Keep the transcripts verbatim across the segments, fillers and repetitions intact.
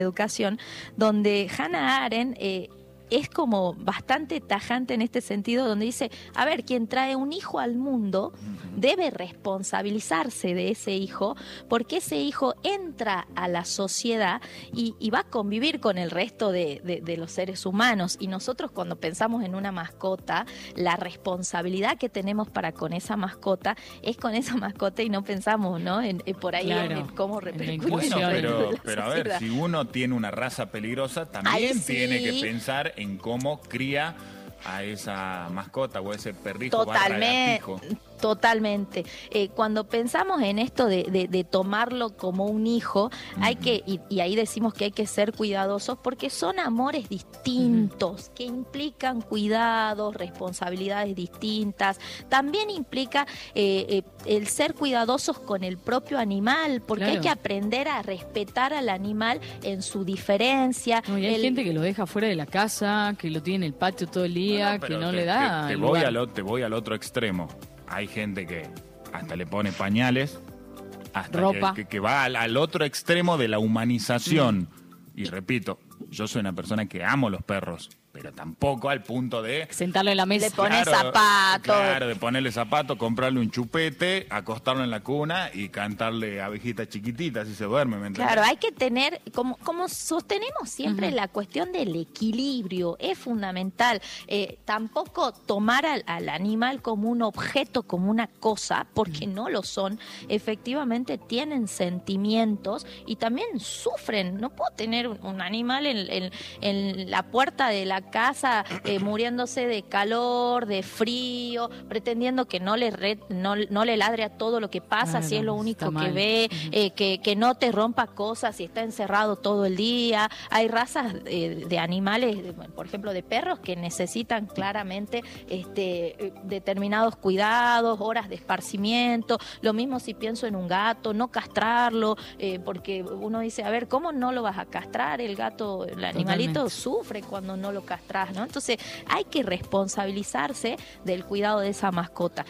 educación, donde Hannah Arendt eh, es como bastante tajante en este sentido, donde dice, a ver, quien trae un hijo al mundo debe responsabilizarse de ese hijo, porque ese hijo entra a la sociedad y, y va a convivir con el resto de, de, de los seres humanos. Y nosotros cuando pensamos en una mascota, la responsabilidad que tenemos para con esa mascota es con esa mascota y no pensamos, ¿no? En, en por ahí claro, en, en cómo repercute. Bueno, pero, pero a ver, sociedad. si uno tiene una raza peligrosa, también Ahí sí. tiene que pensar en cómo cría a esa mascota o a ese perrijo Totalmente. barra gatija. Totalmente. Eh, cuando pensamos en esto de, de, de tomarlo como un hijo, uh-huh. hay que, y, y ahí decimos que hay que ser cuidadosos porque son amores distintos, uh-huh. que implican cuidados, responsabilidades distintas. También implica eh, eh, el ser cuidadosos con el propio animal, porque claro. hay que aprender a respetar al animal en su diferencia. No, y hay el... gente que lo deja fuera de la casa, que lo tiene en el patio todo el día, no, no, que no te, le da. Te, te, voy al, te voy al otro extremo. Hay gente que hasta le pone pañales, hasta ropa. Que, que, que va al, al otro extremo de la humanización. Mm. Y repito, yo soy una persona que amo los perros, pero tampoco al punto de... sentarlo en la mesa. Le pones claro, zapatos. Claro, de ponerle zapatos, comprarle un chupete, acostarlo en la cuna y cantarle abejitas chiquititas y se duerme. ¿Me entiendes? Claro, hay que tener, como, como sostenemos siempre, uh-huh. la cuestión del equilibrio, es fundamental. Eh, tampoco tomar al, al animal como un objeto, como una cosa, porque uh-huh. no lo son. Efectivamente tienen sentimientos y también sufren. No puedo tener un, un animal en, en, en la puerta de la casa eh, muriéndose de calor, de frío, pretendiendo que no le re, no, no le ladre a todo lo que pasa, claro, si es lo único que mal. ve, uh-huh. eh, que, que no te rompa cosas si está encerrado todo el día. Hay razas eh, de animales, de, por ejemplo de perros, que necesitan claramente este, determinados cuidados, horas de esparcimiento. Lo mismo si pienso en un gato, no castrarlo, eh, porque uno dice, a ver, ¿cómo no lo vas a castrar? El gato, el animalito Totalmente. sufre cuando no lo castrás, ¿no? Entonces hay que responsabilizarse del cuidado de esa mascota.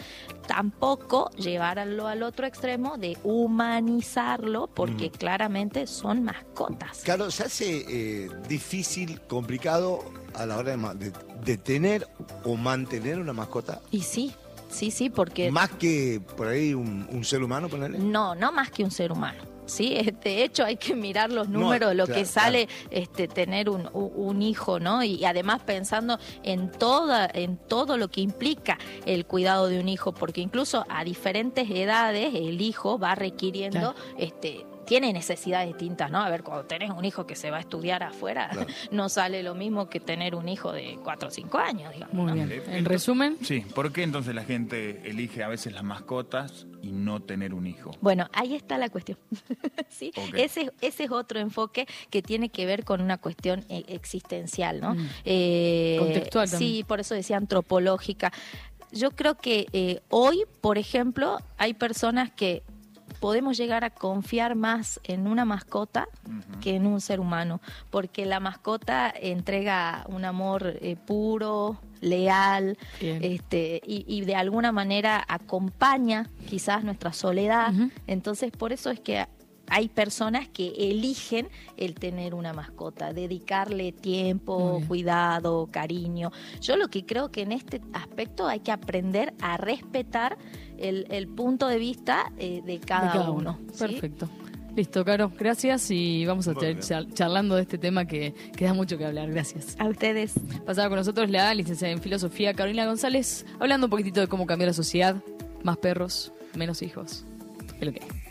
Tampoco llevarlo al otro extremo de humanizarlo, porque mm. claramente son mascotas. Claro, se hace eh, difícil, complicado a la hora de, de, de tener o mantener una mascota. Y sí. Sí, sí, porque... ¿Más que por ahí un, un ser humano, ponerle? No, no más que un ser humano. Sí, de hecho hay que mirar los números, no, lo claro, que sale claro. este, tener un, un hijo, ¿no? Y además pensando en toda, en todo lo que implica el cuidado de un hijo, porque incluso a diferentes edades el hijo va requiriendo, claro. este, tiene necesidades distintas, ¿no? A ver, cuando tenés un hijo que se va a estudiar afuera, claro. no sale lo mismo que tener un hijo de cuatro o cinco años, digamos. Muy ¿no? bien. En resumen. Sí, ¿por qué entonces la gente elige a veces las mascotas y no tener un hijo? Bueno, ahí está la cuestión. ¿Sí? Okay. Ese, ese es otro enfoque que tiene que ver con una cuestión existencial, ¿no? Mm. Eh, Contextual también. Sí, por eso decía antropológica. Yo creo que eh, hoy, por ejemplo, hay personas que podemos llegar a confiar más en una mascota uh-huh. que en un ser humano, porque la mascota entrega un amor eh, puro, leal, este, y, y de alguna manera acompaña quizás nuestra soledad. Uh-huh. Entonces, por eso es que hay personas que eligen el tener una mascota, dedicarle tiempo, cuidado, cariño. Yo lo que creo que en este aspecto hay que aprender a respetar el, el punto de vista eh, de, cada de cada uno. uno. ¿Sí? Perfecto. Listo, Caro, gracias y vamos a estar char- charlando de este tema que, que da mucho que hablar. Gracias. A ustedes. Pasaba con nosotros la licenciada en Filosofía Carolina González, hablando un poquitito de cómo cambiar la sociedad, más perros, menos hijos. Es lo que hay.